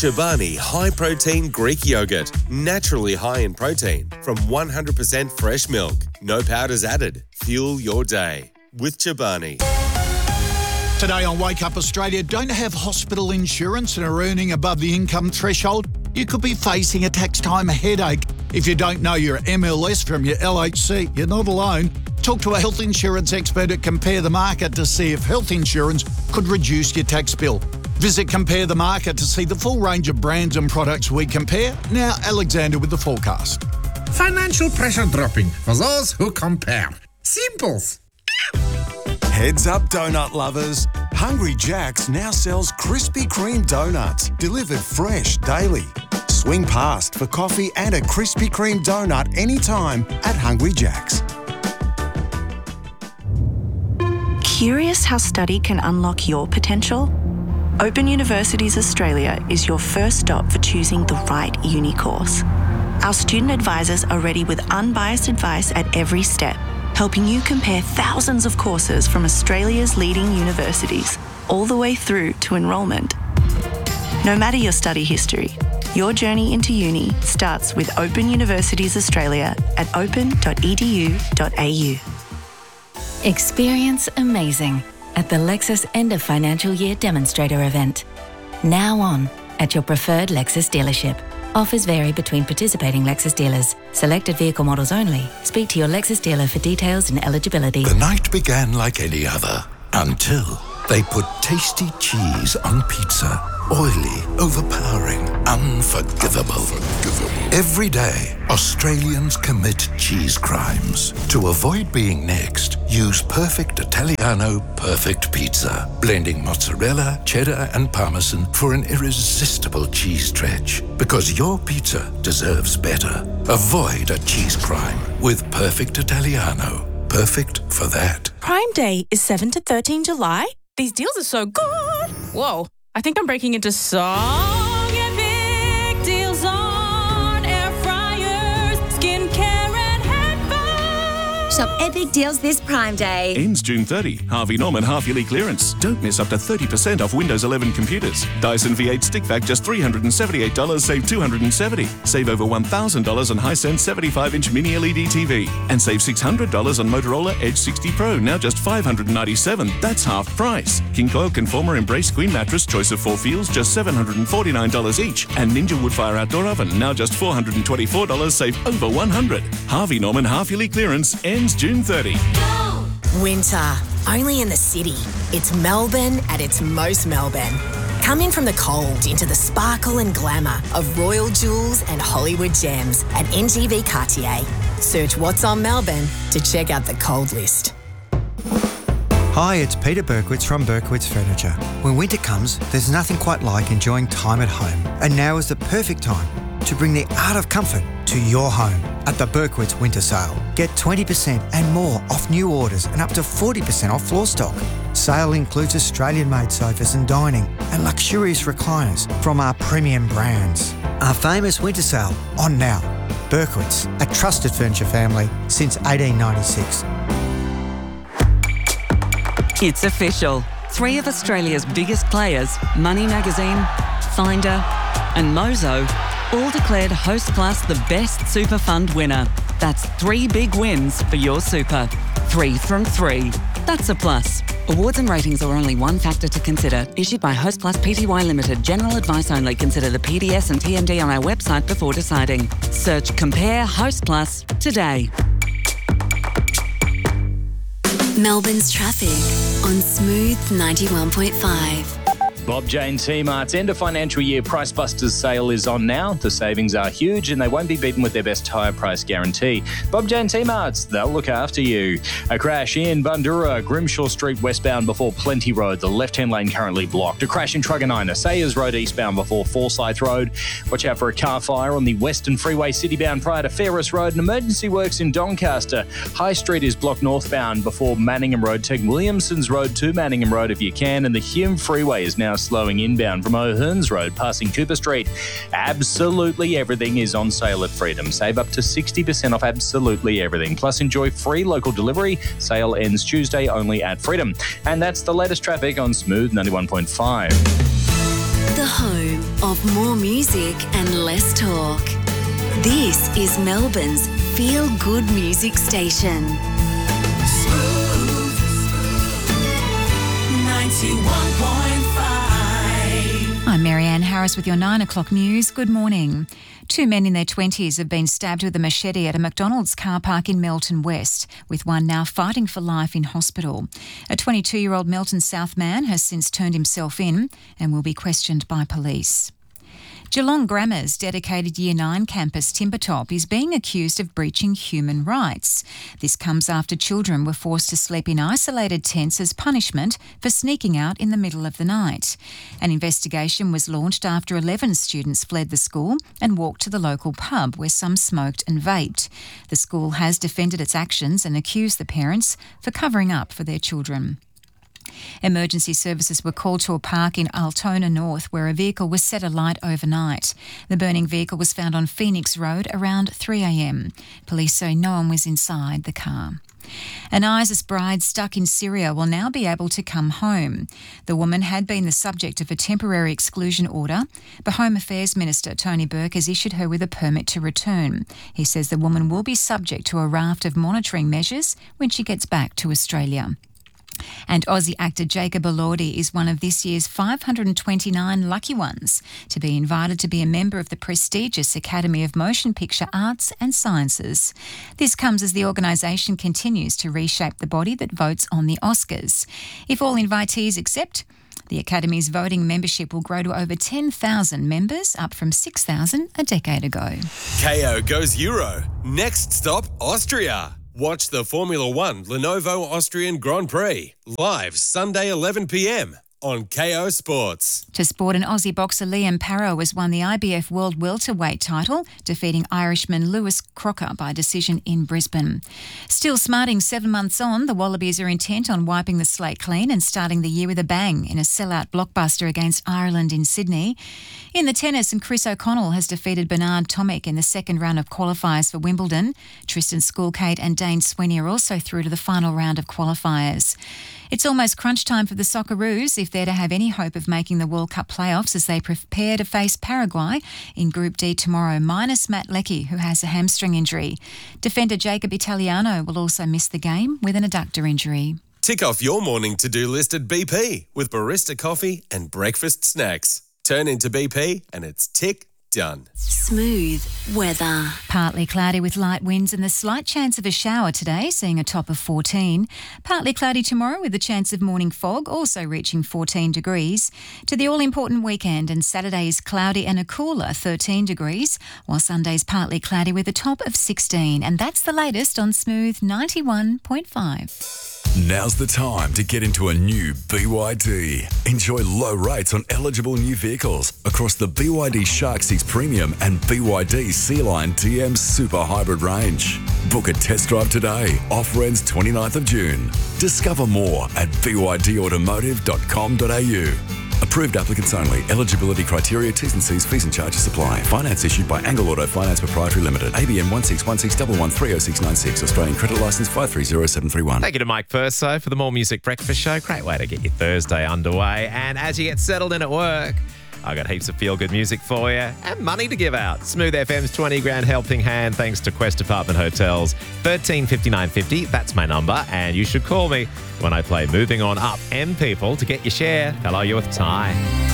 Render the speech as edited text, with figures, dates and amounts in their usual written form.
Chobani High Protein Greek Yogurt. Naturally high in protein from 100% fresh milk. No powders added. Fuel your day with Chobani. Today on Wake Up Australia, don't have hospital insurance and are earning above the income threshold? You could be facing a tax time headache. If you don't know your MLS from your LHC, you're not alone. Talk to a health insurance expert at Compare the Market to see if health insurance could reduce your tax bill. Visit Compare the Market to see the full range of brands and products we compare. Now, Alexander with the forecast. Financial pressure dropping for those who compare. Simples. Heads up, donut lovers. Hungry Jack's now sells Krispy Kreme donuts, delivered fresh daily. Swing past for coffee and a Krispy Kreme donut anytime at Hungry Jack's. Curious how study can unlock your potential? Open Universities Australia is your first stop for choosing the right uni course. Our student advisors are ready with unbiased advice at every step, helping you compare thousands of courses from Australia's leading universities, all the way through to enrolment. No matter your study history, your journey into uni starts with Open Universities Australia at open.edu.au. Experience amazing at the Lexus End of Financial Year Demonstrator event. Now on at your preferred Lexus dealership. Offers vary between participating Lexus dealers. Selected vehicle models only. Speak to your Lexus dealer for details and eligibility. The night began like any other until they put tasty cheese on pizza. Oily, overpowering, unforgivable. Every day, Australians commit cheese crimes. To avoid being next, use Perfect Italiano Perfect Pizza, blending mozzarella, cheddar and parmesan for an irresistible cheese stretch. Because your pizza deserves better. Avoid a cheese crime with Perfect Italiano. Perfect for that. Prime Day is 7 to 13 July. These deals are so good. Whoa, I think I'm breaking into song epic deals on air fryers, skincare and headphones. Shop epic deals this Prime Day. Ends June 30. Harvey Norman half-yearly clearance. Don't miss up to 30% off Windows 11 computers. Dyson V8 stick vac just $378, save $270. Save over $1,000 on Hisense 75-inch mini LED TV. And save $600 on Motorola Edge 60 Pro, now just $597. That's half price. King Coil Conformer Embrace Queen Mattress, choice of 4 feels, just $749 each. And Ninja Woodfire Outdoor Oven, now just $424, save over $100. Harvey Norman half-yearly clearance ends June 30. Winter, only in the city. It's Melbourne at its most Melbourne. Come in from the cold into the sparkle and glamour of royal jewels and Hollywood gems at NGV Cartier. Search What's on Melbourne to check out the cold list. Hi, it's Peter Berkowitz from Berkowitz Furniture. When winter comes, there's nothing quite like enjoying time at home. And now is the perfect time to bring the art of comfort to your home at the Berkowitz Winter Sale. Get 20% and more off new orders and up to 40% off floor stock. Sale includes Australian-made sofas and dining and luxurious recliners from our premium brands. Our famous winter sale on now. Berkowitz, a trusted furniture family since 1896. It's official. 3 of Australia's biggest players, Money Magazine, Finder and Mozo, all declared Hostplus the best super fund winner. That's 3 big wins for your super. 3 from 3. That's a plus. Awards and ratings are only one factor to consider. Issued by Hostplus Pty Limited. General advice only. Consider the PDS and TMD on our website before deciding. Search Compare Hostplus today. Melbourne's traffic on Smooth 91.5. Bob Jane T-Mart's end of financial year Price Busters sale is on now. The savings are huge and they won't be beaten with their best higher price guarantee. Bob Jane T-Mart's, they'll look after you. A crash in Bundoora, Grimshaw Street westbound before Plenty Road. The left-hand lane currently blocked. A crash in Truganina, Sayers Road eastbound before Forsyth Road. Watch out for a car fire on the Western Freeway citybound prior to Ferris Road. And emergency works in Doncaster. High Street is blocked northbound before Manningham Road. Take Williamson's Road to Manningham Road if you can. And the Hume Freeway is now slowing inbound from O'Hearns Road, passing Cooper Street. Absolutely everything is on sale at Freedom. Save up to 60% off absolutely everything. Plus enjoy free local delivery. Sale ends Tuesday only at Freedom. And that's the latest traffic on Smooth 91.5. The home of more music and less talk. This is Melbourne's feel-good music station. Smooth 91.5. I'm Marianne Harris with your 9 o'clock news. Good morning. 2 men in their 20s have been stabbed with a machete at a McDonald's car park in Melton West, with one now fighting for life in hospital. A 22-year-old Melton South man has since turned himself in and will be questioned by police. Geelong Grammar's dedicated Year 9 campus Timbertop is being accused of breaching human rights. This comes after children were forced to sleep in isolated tents as punishment for sneaking out in the middle of the night. An investigation was launched after 11 students fled the school and walked to the local pub where some smoked and vaped. The school has defended its actions and accused the parents for covering up for their children. Emergency services were called to a park in Altona North where a vehicle was set alight overnight. The burning vehicle was found on Phoenix Road around 3 a.m. Police say no one was inside the car. An ISIS bride stuck in Syria will now be able to come home. The woman had been the subject of a temporary exclusion order, but Home Affairs Minister Tony Burke has issued her with a permit to return. He says the woman will be subject to a raft of monitoring measures when she gets back to Australia. And Aussie actor Jacob Elordi is one of this year's 529 lucky ones to be invited to be a member of the prestigious Academy of Motion Picture Arts and Sciences. This comes as the organisation continues to reshape the body that votes on the Oscars. If all invitees accept, the Academy's voting membership will grow to over 10,000 members, up from 6,000 a decade ago. KO goes Euro. Next stop, Austria. Watch the Formula One Lenovo Austrian Grand Prix live Sunday 11 p.m. on KO Sports. To sport, an Aussie boxer Liam Parrow has won the IBF World Welterweight title, defeating Irishman Lewis Crocker by decision in Brisbane. Still smarting 7 months on, the Wallabies are intent on wiping the slate clean and starting the year with a bang in a sellout blockbuster against Ireland in Sydney. In the tennis, and Chris O'Connell has defeated Bernard Tomic in the second round of qualifiers for Wimbledon. Tristan Schoolkate and Dane Sweeney are also through to the final round of qualifiers. It's almost crunch time for the Socceroos if they're to have any hope of making the World Cup playoffs as they prepare to face Paraguay in Group D tomorrow, minus Matt Leckie, who has a hamstring injury. Defender Jacob Italiano will also miss the game with an adductor injury. Tick off your morning to-do list at BP with barista coffee and breakfast snacks. Turn into BP and it's tick done. Smooth weather. Partly cloudy with light winds and the slight chance of a shower today, seeing a top of 14. Partly cloudy tomorrow with the chance of morning fog, also reaching 14 degrees. To the all-important weekend, and Saturday is cloudy and a cooler 13 degrees, while Sunday's partly cloudy with a top of 16. And that's the latest on Smooth 91.5. Now's the time to get into a new BYD. Enjoy low rates on eligible new vehicles across the BYD Shark 6 Premium and BYD Sea-Line TM Super Hybrid range. Book a test drive today. Offer ends 29th of June. Discover more at bydautomotive.com.au. Approved applicants only. Eligibility criteria, T's and C's, fees and charges apply. Finance issued by Angle Auto Finance Proprietary Limited. ABN 16161130696. Australian credit licence 530731. Thank you to Mike Perso for the More Music Breakfast Show. Great way to get your Thursday underway. And as you get settled in at work, I got heaps of feel-good music for you and money to give out. Smooth FM's 20 grand helping hand thanks to Quest Apartment Hotels. 135950, that's my number, and you should call me when I play Moving On Up M People to get your share. Hello, you're with Ty.